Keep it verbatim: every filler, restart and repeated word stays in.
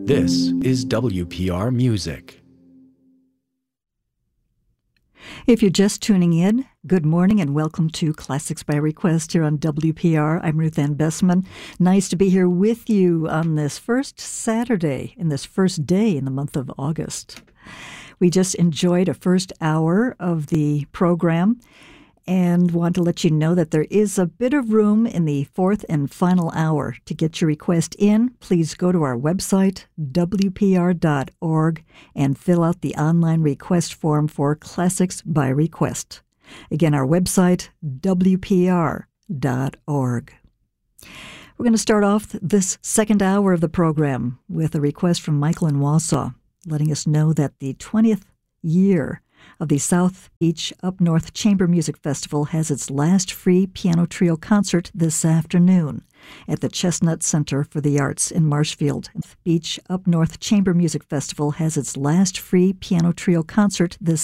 This is W P R Music. If you're just tuning in, good morning and welcome to Classics by Request here on W P R. I'm Ruth Ann Bessman. Nice to be here with you on this first Saturday, in this first day in the month of August. We just enjoyed a first hour of the program and want to let you know that there is a bit of room in the fourth and final hour. To get your request in, please go to our website, W P R dot org, and fill out the online request form for Classics by Request. Again, our website, W P R dot org. We're going to start off this second hour of the program with a request from Michael in Wausau, letting us know that the twentieth year of the South Beach Up North Chamber Music Festival has its last free piano trio concert this afternoon at the Chestnut Center for the Arts in Marshfield. Beach Up North Chamber Music Festival has its last free piano trio concert this